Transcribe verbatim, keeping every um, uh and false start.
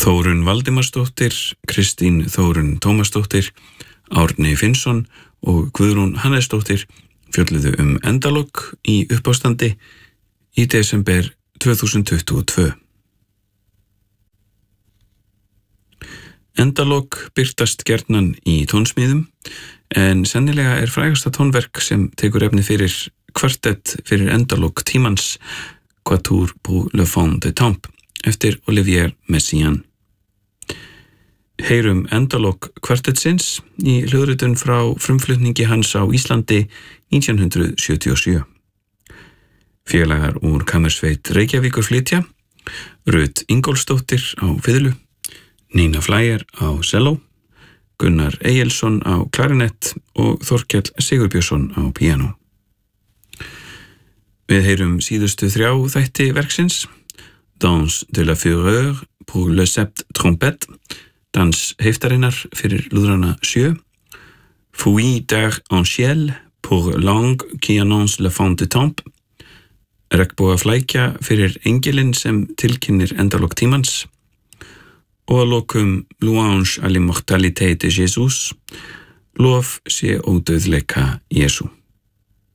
Þórunn Valdimarsdóttir, Kristín Þórunn Tómasdóttir, Árni Finnsson og Guðrún Hannesdóttir fjölluðu um endalok í uppástandi í desember tvö þúsund tuttugu og tvö. Endalok birtast gjarnan í tónsmíðum, en sennilega er frægasta tónverk sem tekur efni fyrir kvartett fyrir endalok tímans, Quatuor pour le fond de temps, eftir Olivier Messiaen. Heyrum endalok kvartettsins í hljóðritun frá frumflutningi hans á Íslandi nítján hundrað sjötíu og sjö. Félagar úr Kammersveit Reykjavíkur flytja, Rut Ingólfsdóttir á fiðlu, Nína Flyer á selló, Gunnar Egilsson á klarinett og Þorkell Sigurbjörnsson á píanó. Við heyrum síðustu þrjá þætti verksins, Danse de la Fureur pour le sept trompette, dans heiftarinnar fyrir lúðrana sjö, Fouille der Anchiel pour langue qui annonce le fond de temps, Regnboga flækja fyrir engilinn sem tilkynnir endalok tímans, og að lokum Louange à l'immortalité de Jésus, lof sé ódauðleika Jesú.